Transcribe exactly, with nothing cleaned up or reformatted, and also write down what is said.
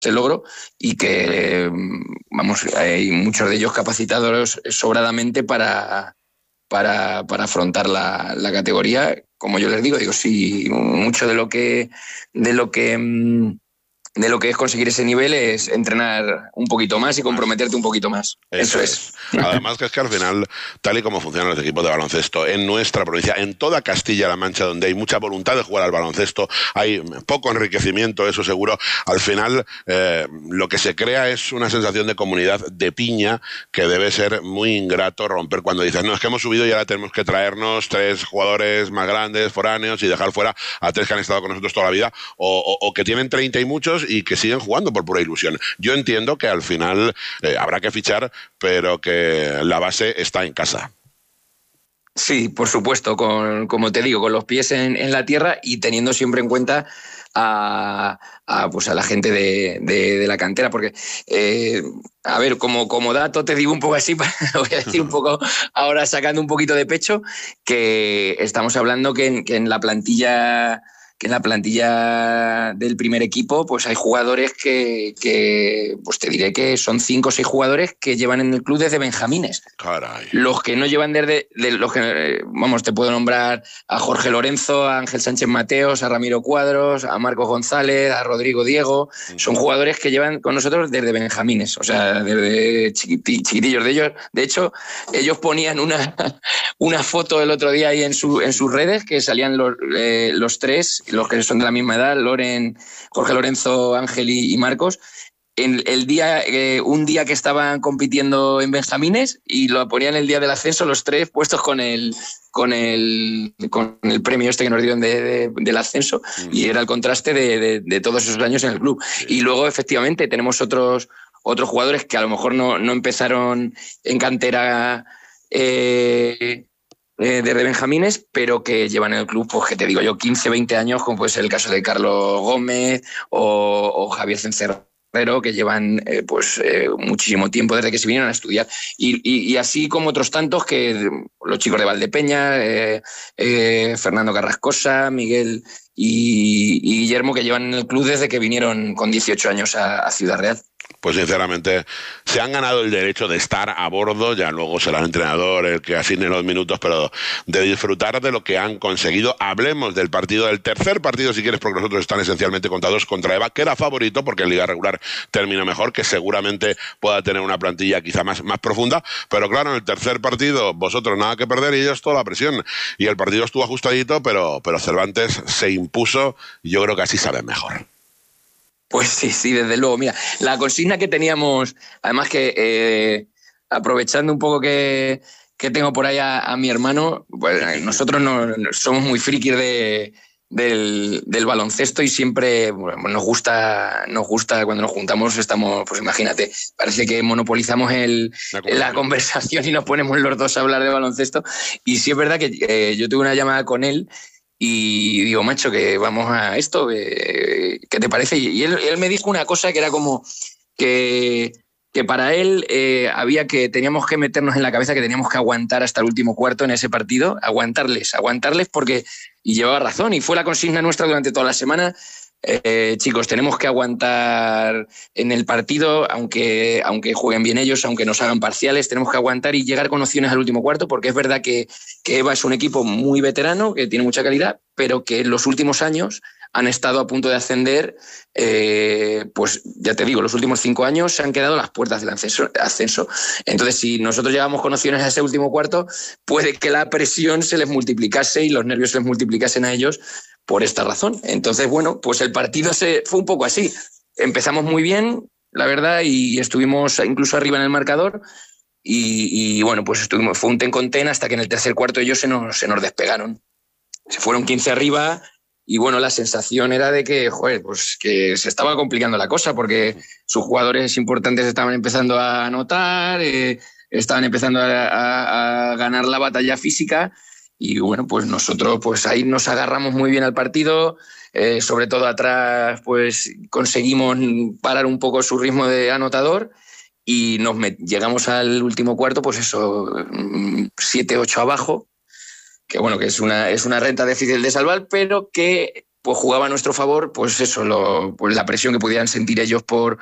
logro y que, vamos, hay muchos de ellos capacitados sobradamente para, para, para afrontar la, la categoría. Como yo les digo, digo, sí, mucho de lo que de lo que de lo que es conseguir ese nivel es entrenar un poquito más y comprometerte un poquito más. Eso, Eso es. es. Además que es que al final, tal y como funcionan los equipos de baloncesto en nuestra provincia, en toda Castilla-La Mancha, donde hay mucha voluntad de jugar al baloncesto, hay poco enriquecimiento, eso seguro, al final eh, lo que se crea es una sensación de comunidad de piña que debe ser muy ingrato romper cuando dices, no, es que hemos subido y ahora tenemos que traernos tres jugadores más grandes, foráneos, y dejar fuera a tres que han estado con nosotros toda la vida, o, o, o que tienen treinta y muchos y que siguen jugando por pura ilusión. Yo entiendo que al final eh, habrá que fichar, pero que la base está en casa. Sí, por supuesto, con, como te digo, con los pies en, en la tierra y teniendo siempre en cuenta a, a, pues a la gente de, de, de la cantera, porque, eh, a ver, como, como dato te digo un poco así, voy a decir un poco ahora sacando un poquito de pecho, que estamos hablando que en, que en la plantilla... que en la plantilla del primer equipo pues hay jugadores que, que pues te diré que son cinco o seis jugadores que llevan en el club desde benjamines. Caray. Los que no llevan desde, de los que, vamos, te puedo nombrar a Jorge Lorenzo, a Ángel Sánchez Mateos, a Ramiro Cuadros, a Marcos González, a Rodrigo Diego, son jugadores que llevan con nosotros desde benjamines, o sea, desde chiquitillos de ellos. De hecho, ellos ponían una, una foto el otro día ahí en, su, en sus redes que salían los, eh, los tres, los que son de la misma edad, Loren, Jorge Lorenzo, Ángel y, y Marcos, en el día, eh, un día que estaban compitiendo en benjamines y lo ponían el día del ascenso, los tres puestos con el, con el, con el premio este que nos dieron de, de, del ascenso, mm. y era el contraste de, de, de todos esos años en el club. Sí. Y luego, efectivamente, tenemos otros, otros jugadores que a lo mejor no, no empezaron en cantera eh, desde benjamines, pero que llevan en el club, pues que te digo yo, quince, veinte años, como puede ser el caso de Carlos Gómez o, o Javier Cencerro, que llevan eh, pues eh, muchísimo tiempo desde que se vinieron a estudiar. Y, y, y así como otros tantos que los chicos de Valdepeña, eh, eh, Fernando Carrascosa, Miguel y, y Guillermo, que llevan en el club desde que vinieron con dieciocho años a, a Ciudad Real. Pues sinceramente se han ganado el derecho de estar a bordo, ya luego será el entrenador el que asigne los minutos, pero de disfrutar de lo que han conseguido. Hablemos del partido, del tercer partido si quieres, porque nosotros están esencialmente contados, contra Eva, que era favorito porque en Liga Regular termina mejor, que seguramente pueda tener una plantilla quizá más, más profunda, pero claro, en el tercer partido vosotros nada que perder y ellos toda la presión, y el partido estuvo ajustadito, pero, pero Cervantes se impuso y yo creo que así sabe mejor. Pues sí, sí, desde luego. Mira, la consigna que teníamos, además que eh, aprovechando un poco que, que tengo por ahí a, a mi hermano, pues nosotros no, no somos muy frikis de, del, del baloncesto y siempre bueno, nos gusta, nos gusta cuando nos juntamos, estamos, pues imagínate, parece que monopolizamos el, la, la conversación y nos ponemos los dos a hablar de baloncesto. Y sí es verdad que eh, yo tuve una llamada con él. Y digo, macho, que vamos a esto, ¿qué te parece? Y él, él me dijo una cosa que era como que, que para él eh, había que, teníamos que meternos en la cabeza que teníamos que aguantar hasta el último cuarto en ese partido, aguantarles, aguantarles porque, y llevaba razón, y fue la consigna nuestra durante toda la semana. Eh, chicos, tenemos que aguantar en el partido, aunque, aunque jueguen bien ellos, aunque nos hagan parciales, tenemos que aguantar y llegar con opciones al último cuarto, porque es verdad que, que Eva es un equipo muy veterano, que tiene mucha calidad, pero que en los últimos años han estado a punto de ascender, eh, pues ya te digo, los últimos cinco años se han quedado a las puertas del ascenso. Entonces, si nosotros llegamos con opciones a ese último cuarto, puede que la presión se les multiplicase y los nervios se les multiplicasen a ellos por esta razón. Entonces, bueno, pues el partido se fue un poco así. Empezamos muy bien, la verdad, y estuvimos incluso arriba en el marcador y, y bueno, pues estuvimos, fue un ten con ten hasta que en el tercer cuarto ellos se nos, se nos despegaron. Se fueron quince arriba y bueno, la sensación era de que, joder, pues que se estaba complicando la cosa porque sus jugadores importantes estaban empezando a anotar, eh, estaban empezando a, a, a ganar la batalla física. Y bueno, pues nosotros pues ahí nos agarramos muy bien al partido, eh, sobre todo atrás pues conseguimos parar un poco su ritmo de anotador y nos met- llegamos al último cuarto, pues eso, siete ocho abajo, que bueno, que es una, es una renta difícil de salvar, pero que pues jugaba a nuestro favor, pues eso, lo, pues la presión que podían sentir ellos por,